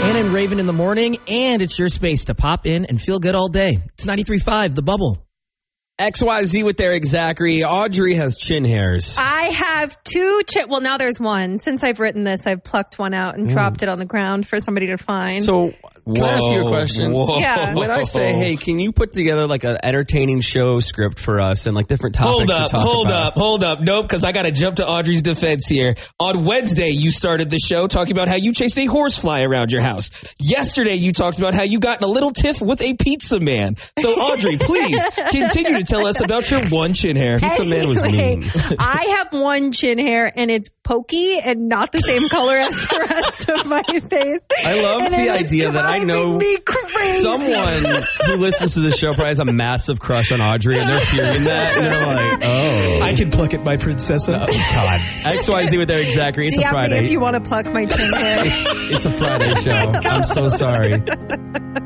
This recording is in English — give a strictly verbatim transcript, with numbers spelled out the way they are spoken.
Anna and Raven in the morning, and it's your space to pop in and feel good all day. It's ninety-three point five, The Bubble. X Y Z with Eric Zachary. Audrey has chin hairs. I have two chin. Well, now there's one. Since I've written this, I've plucked one out and mm. dropped it on the ground for somebody to find. So, can Whoa. I ask you a question? Whoa. Yeah. When I say, hey, can you put together like an entertaining show script for us and like different topics Hold up, to talk hold about? up, hold up. Nope, because I got to jump to Audrey's defense here. On Wednesday, you started the show talking about how you chased a horsefly around your house. Yesterday, you talked about how you got in a little tiff with a pizza man. So, Audrey, please continue to tell us about your one chin hair. Pizza anyway, man was mean. I have one chin hair, and it's pokey and not the same color as the rest of my face. I love and the idea that I know me crazy. someone who listens to the show probably has a massive crush on Audrey, and they're hearing that, and they're like, oh. I can pluck it, my princessa. Oh, God. X Y Z with Eric Zachary. It's D M a Friday. me if you want to pluck my chin hair. It's, it's a Friday show. I'm so sorry.